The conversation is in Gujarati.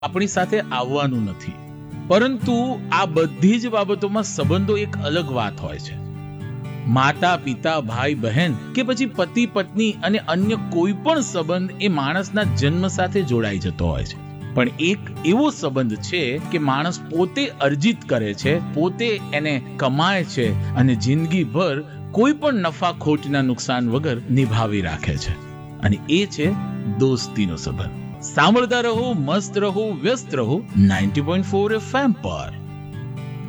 આપણી સાથે આવવાનું નથી. પરંતુ આ બધી જ બાબતોમાં સંબંધો એક અલગ વાત હોય છે. માતા પિતા ભાઈ બહેન કે પછી પતિ પત્ની અને અન્ય કોઈ પણ સંબંધ એ માણસના જન્મ સાથે જોડાઈ જતો હોય છે. પણ એક એવો સંબંધ છે કે માણસ પોતે અર્જિત કરે છે, પોતે એને કમાય છે અને જિંદગીભર કોઈ પણ નફા ખોટના નુકસાન વગર નિભાવી રાખે છે. અને એ છે દોસ્તીનો સંબંધ. સાંભળતા રહો, મસ્ત રહો, વ્યસ્ત રહો 90.4 FM પર.